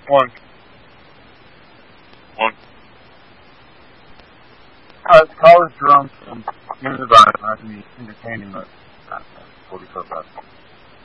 One. One. College drunk and here's the vibe. Not to be entertaining, but 44 bucks.